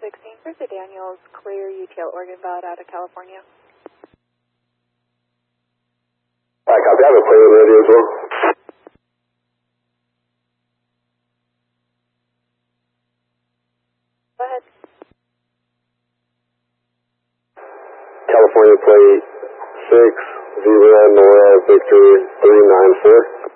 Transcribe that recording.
16 for the Daniels, clear UTL Oregon bound out of California. I copy. I have a plane ready as well. Go ahead. California plate 6, Zebra, Nora, Victor 394.